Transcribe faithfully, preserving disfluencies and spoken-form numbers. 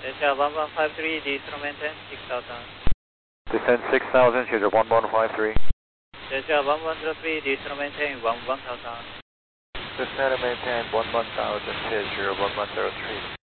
Delta one one five three, descend maintain six thousand. Descend six thousand, Cesar one one five three. Delta one one zero three, descend maintain one one thousand. Descend and maintain one one thousand, Cesar one one zero three.